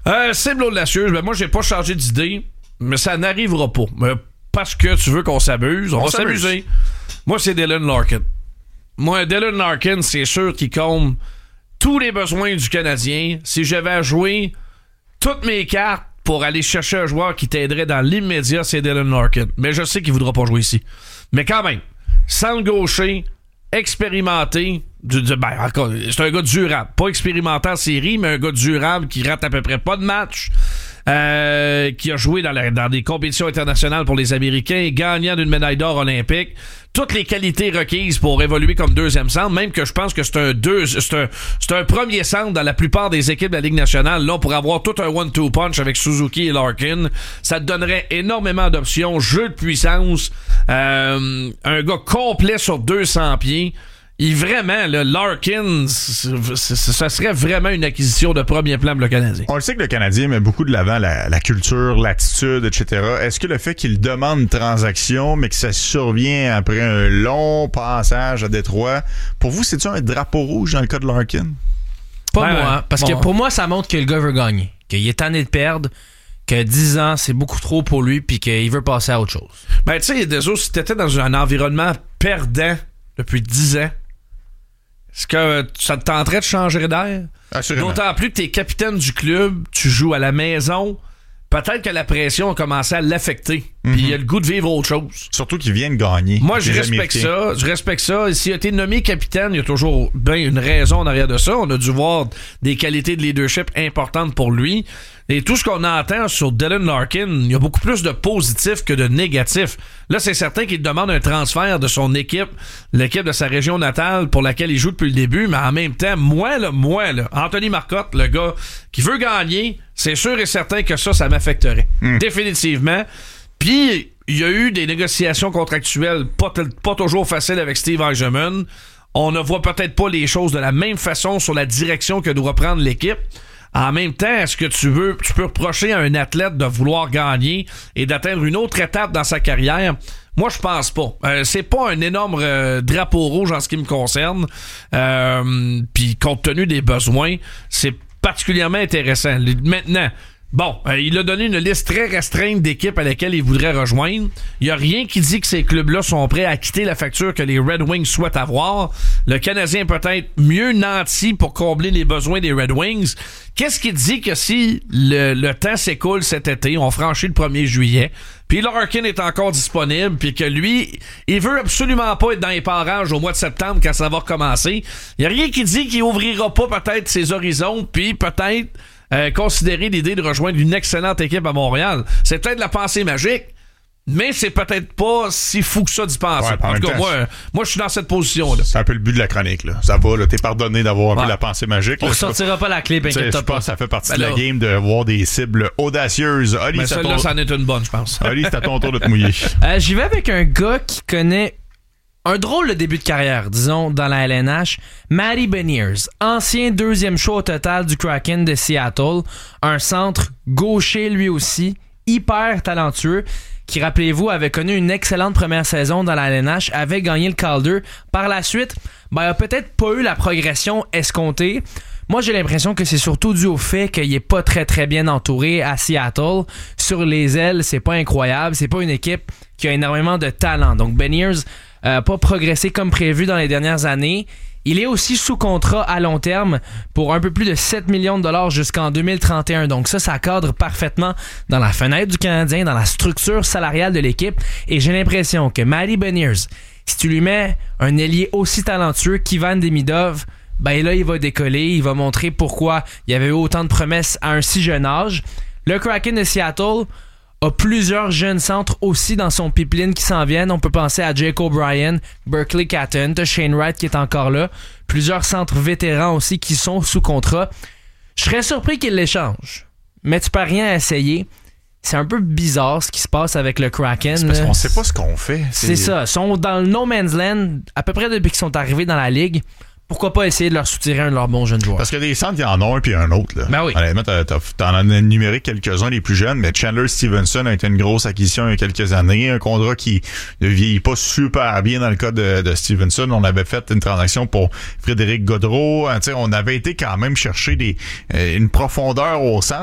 Cible audacieuse, moi j'ai pas changé d'idée, mais ça n'arrivera pas. Parce que tu veux qu'on s'amuse, on va s'amuser. Moi, c'est Dylan Larkin. Moi, Dylan Larkin, c'est sûr qu'il comble tous les besoins du Canadien. Si j'avais à jouer toutes mes cartes pour aller chercher un joueur qui t'aiderait dans l'immédiat, c'est Dylan Larkin. Mais je sais qu'il voudra pas jouer ici. Mais quand même, sans le gaucher, expérimenté, c'est un gars durable. Pas expérimenté en série, mais un gars durable qui rate à peu près pas de match. Qui a joué dans des compétitions internationales pour les Américains, gagnant d'une médaille d'or olympique. Toutes les qualités requises pour évoluer comme deuxième centre, même que je pense que c'est un premier centre dans la plupart des équipes de la Ligue nationale. Là, pour avoir tout un one-two punch avec Suzuki et Larkin, ça te donnerait énormément d'options. Jeu de puissance, un gars complet sur 200 pieds. Vraiment, le Larkin, ça serait vraiment une acquisition de premier plan pour le Canadien. On le sait que le Canadien met beaucoup de l'avant la culture, l'attitude, etc. Est-ce que le fait qu'il demande une transaction, mais que ça survient après un long passage à Détroit, pour vous, c'est-tu un drapeau rouge dans le cas de Larkin? Pas moi, parce que pour moi, ça montre que le gars veut gagner, qu'il est tanné de perdre, que 10 ans, c'est beaucoup trop pour lui, puis qu'il veut passer à autre chose. Tu sais, désolé, si t'étais dans un environnement perdant depuis 10 ans, est-ce que ça te tenterait de changer d'air? Assurément. D'autant plus que t'es capitaine du club, tu joues à la maison. Peut-être que la pression a commencé à l'affecter. Puis il a le goût de vivre autre chose. Surtout qu'il vient de gagner. Moi, je respecte ça. S'il a été nommé capitaine, il y a toujours bien une raison en arrière de ça. On a dû voir des qualités de leadership importantes pour lui. Et tout ce qu'on entend sur Dylan Larkin, il y a beaucoup plus de positifs que de négatifs. Là, c'est certain qu'il demande un transfert de son équipe, l'équipe de sa région natale pour laquelle il joue depuis le début. Mais en même temps, moi, Anthony Marcotte, le gars qui veut gagner, c'est sûr et certain que ça m'affecterait. Définitivement. Puis, il y a eu des négociations contractuelles pas toujours faciles avec Steve Yzerman. On ne voit peut-être pas les choses de la même façon sur la direction que doit prendre l'équipe. En même temps, est-ce que tu peux reprocher à un athlète de vouloir gagner et d'atteindre une autre étape dans sa carrière? Moi, je pense pas. C'est pas un énorme drapeau rouge en ce qui me concerne. Puis, compte tenu des besoins, c'est particulièrement intéressant. Maintenant, il a donné une liste très restreinte d'équipes à laquelle il voudrait rejoindre. Il n'y a rien qui dit que ces clubs-là sont prêts à quitter la facture que les Red Wings souhaitent avoir. Le Canadien peut être mieux nanti pour combler les besoins des Red Wings. Qu'est-ce qui dit que si le temps s'écoule cet été, on franchit le 1er juillet, puis Larkin est encore disponible, puis que lui, il veut absolument pas être dans les parages au mois de septembre quand ça va recommencer. Il n'y a rien qui dit qu'il ouvrira pas peut-être ses horizons, puis peut-être considérer l'idée de rejoindre une excellente équipe à Montréal. C'est peut-être la pensée magique, mais c'est peut-être pas si fou que ça d'y penser. Ouais, en tout cas, moi, je suis dans cette position-là. C'est un peu le but de la chronique, là. Ça va, là. T'es pardonné d'avoir un peu la pensée magique. On sortira pas la clé, je pense que ça fait partie de la game de voir des cibles audacieuses. Oli, mais celle-là, ça en est une bonne, je pense. Oli, c'est à ton tour de te mouiller. J'y vais avec un gars qui connaît un drôle de début de carrière, disons, dans la LNH. Matty Beniers, ancien 2e choix au total du Kraken de Seattle. Un centre gaucher, lui aussi, hyper talentueux, qui, rappelez-vous, avait connu une excellente première saison dans la LNH, avait gagné le Calder. Par la suite, il a peut-être pas eu la progression escomptée. Moi, j'ai l'impression que c'est surtout dû au fait qu'il est pas très très bien entouré à Seattle. Sur les ailes, c'est pas incroyable. C'est pas une équipe qui a énormément de talent. Donc, Beniers pas progressé comme prévu dans les dernières années. Il est aussi sous contrat à long terme pour un peu plus de 7 millions de dollars jusqu'en 2031. Donc ça cadre parfaitement dans la fenêtre du Canadien, dans la structure salariale de l'équipe. Et j'ai l'impression que Matty Beniers, si tu lui mets un ailier aussi talentueux qu'Ivan Demidov, là, il va décoller. Il va montrer pourquoi il y avait eu autant de promesses à un si jeune âge. Le Kraken de Seattle a plusieurs jeunes centres aussi dans son pipeline qui s'en viennent. On peut penser à Jake O'Brien, Berkeley Catton, Shane Wright qui est encore là. Plusieurs centres vétérans aussi qui sont sous contrat. Je serais surpris qu'il l'échange, mais tu peux rien essayer. C'est un peu bizarre ce qui se passe avec le Kraken. C'est parce qu'on sait pas ce qu'on fait. C'est ça. Ils sont dans le no man's land à peu près depuis qu'ils sont arrivés dans la ligue. Pourquoi pas essayer de leur soutirer un de leurs bons jeunes joueurs? Parce que des centres, il y en a un puis un autre. Là. Ben oui. Honnêtement, t'en as énuméré quelques-uns les plus jeunes, mais Chandler Stevenson a été une grosse acquisition il y a quelques années. Un contrat qui ne vieillit pas super bien dans le cas de Stevenson. On avait fait une transaction pour Frédéric Gaudreau. On avait été quand même chercher une profondeur au centre.